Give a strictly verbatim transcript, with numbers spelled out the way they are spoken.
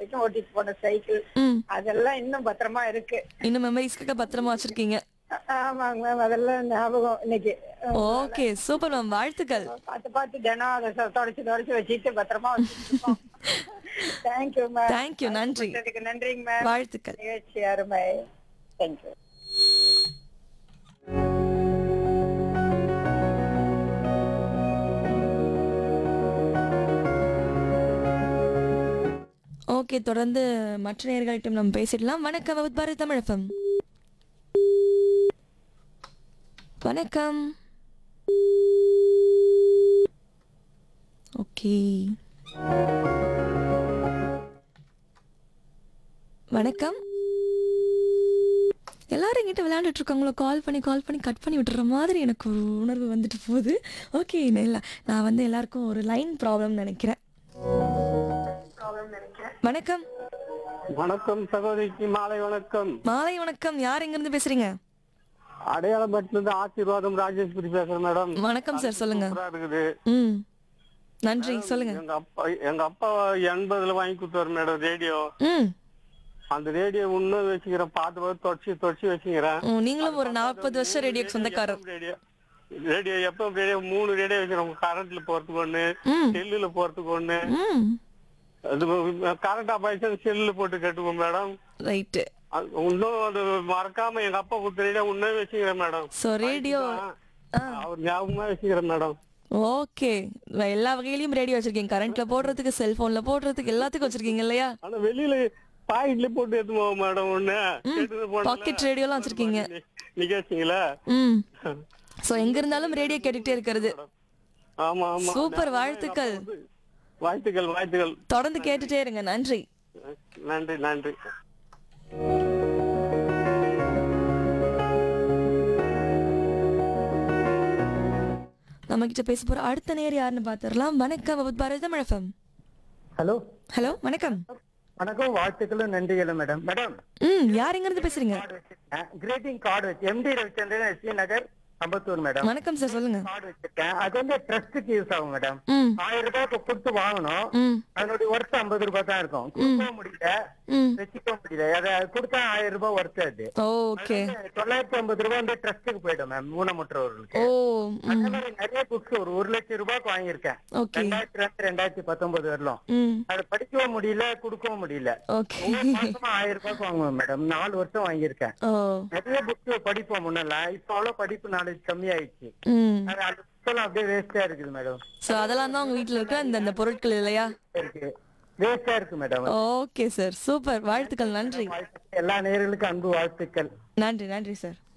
வரைக்கும் ஓட்டிட்டு போன சைக்கிள் ம். அதெல்லாம் இன்னும் பத்திரமா இருக்கு. இன்னும் மெமரீஸ்க்காக பத்திரமா வச்சிருக்கீங்க. அ- ஆமாங்க மேம், அதெல்லாம் ஞாபகம் இன்னைக்கு. அதனால ஓகே. Super ma'am. வாழ்த்துக்கள். பார்த்து பார்த்து தினம் அதை சொ- தொடச்சு தொடச்சு வச்சுட்டு பத்திரமா வச்சுட்டு இருக்கோம். Thank you ma'am. Thank you. வாய்ப்பு நன்றி. கொடுத்ததுக்கு நன்றிங்க மேம். வாழ்த்துக்கள். நிகழ்ச்சி அருமை. தேங்க்யூ. ஓகே. தொடர்ந்து மற்ற நேயர்கள்ட்ட நம்ம பேசிடலாம். வணக்கம் வித் பாரதி தமிழ் எஃப்எம். வணக்கம். ஓகே. வணக்கம். எல்லாரும் எங்கிட்ட விளையாண்டுட்டு இருக்காங்களோ, கால் பண்ணி கால் பண்ணி கட் பண்ணி விட்டுற மாதிரி எனக்கு ஒரு உணர்வு வந்துட்டு போகுது. ஓகே. இல்லை, நான் வந்து எல்லாருக்கும் ஒரு லைன் ப்ராப்ளம் நினைக்கிறேன். வணக்கம். வணக்கம் சகோதரிக்கு மாலை வணக்கம். மாலை வணக்கம். யார் எங்கிருந்து பேசுறீங்க? அடையாளப்பட்டிலிருந்து ஆசீர்வாதம் ராஜேஸ்வரி பேசுறேன் மேடம். வணக்கம் சார், சொல்லுங்க. சூப்பரா இருக்குது. ம், நன்றி. சொல்லுங்க. எங்க அப்பா எங்க அப்பா எண்பதுல வாங்கி கொடுத்தாரு மேடம் ரேடியோ. ம். அந்த ரேடியோ இன்னும் வச்சுக்கிறேன், பார்த்து பார்த்து தொடச்சி தொடச்சி வச்சுக்கிறேன். ம், நீங்களும் ஒரு நாற்பது வருஷம் ரேடியோக்கு சொந்தக்காரர். ரேடியோ ரேடியோ எப்ப ரேடியோ மூணு ரேடியோ வச்சுக்கிறோம். கரண்ட்ல போறதுக்கு ஒண்ணு, ம். செல்லுல போறதுக்கு ஒண்ணு. ம். அது கரண்ட் ஆஃப் ஆயிடுச்சு செல்லுல போட்டு கேட்டுக்கோம் மேடம். ரைட்டு. அது இன்னும் அது மறக்காம எங்க அப்பா கொடுத்த ரேடியோ இன்னும் வச்சுக்கிறேன் மேடம். So radio. அவர் ஞாபகமா வச்சுக்கிறேன் மேடம். ஓகே. எல்லா வகையிலயும் ரேடியோ வச்சிருக்கீங்க. கரண்ட்ல போடுறதுக்கு, செல்போன்ல போடுறதுக்கு, எல்லாத்துக்கும் வச்சிருக்கீங்க இல்லையா? ஆனா வெளியில பாக்கெட்ல போட்டு எடுத்து போவோம் மேடம். ஒண்ணு பாக்கெட் ரேடியோலாம் வச்சிருக்கீங்க. நிகழ்ச்சிங்களா? ம். ஸோ எங்க இருந்தாலும் ரேடியோ கேட்டுக்கிட்டே இருக்கிறது. ஆமா ஆமா. சூப்பர். வாழ்த்துக்கள். வாழ்த்துக்கள் வாழ்த்துக்கள். தொடர்ந்து கேட்டுட்டே இருங்க. நன்றி. நன்றி நன்றி. நம்ம கிட்ட பேச போற அடுத்த நேர் யாருன்னு பாத்துரலாம். வணக்கம் with Bharathi Tamil FM. Hello hello, வணக்கம். வணக்கம், வாழ்த்துக்களும் நன்றிகளும் மேடம். மேடம், ம், யார் எங்க இருந்து பேசுறீங்க? கிரீட்டிங் கார்டு வச்சு எம்டி ரவிச்சந்திரன், எஸ்வி நகர், அம்பத்தூர் மேடம். வணக்கம் சார், சொல்லுங்க. கார்டு வச்சிருக்கேன். அது வந்து ட்ரஸ்டுக்கு யூஸ் ஆகும் மேடம். ம். ஆயிரம் ரூபாய் இப்ப கொடுத்து வாங்கணும். ம். அதனுடைய ஒர்த் ஐம்பது ரூபாய் தான் இருக்கும். கொடுக்கவும் முடியல, ம். வச்சுக்கவும் முடியல. அதை கொடுத்தா ஆயிரம் ரூபாய் ஒர்த் அது. ஓகே. தொள்ளாயிரத்தி ஐம்பது ரூபாய் வந்து ட்ரஸ்டுக்கு போயிடும் மேம், ஊனமுற்றவர்களுக்கு. ஓ. அந்த ம். மாதிரி நிறைய புக்ஸ் ஒரு ஒரு லட்சம் ரூபாய்க்கு வாங்கியிருக்கேன். ஓகே. ரெண்டாயிரத்தி ரெண்டு ரெண்டாயிரத்தி பத்தொன்பது வரலாம். ம். அதை படிக்கவும் முடியல, கொடுக்கவும் முடியல. ஓகே. ஒவ்வொரு மாசமா ஆயிரம் ரூபாய்க்கு வாங்குவேன் மேடம். நாலு வருஷம் வாங்கியிருக்கேன். ஓ. நிறைய புக்ஸ் படிப்போம் முன்னெல்லாம். இப்ப அவ்வளவு படிப்பு நாலேஜ் கம்மியாயிடுச்சு. ம். அது அந்த புத்தகம் அப்படியே வேஸ்டா இருக்குது மேடம். சோ அதெல்லாம் தான் உங்க வீட்ல இருக்க இந்த இந்த பொருட்கள் இல்லையா? இருக்கு, வேஸ்டா இருக்கு மேடம். Okay sir, super. வாழ்த்துக்கள். நன்றி. எல்லா நேயர்களுக்கும் அன்பு வாழ்த்துக்கள். நன்றி நன்றி சார்.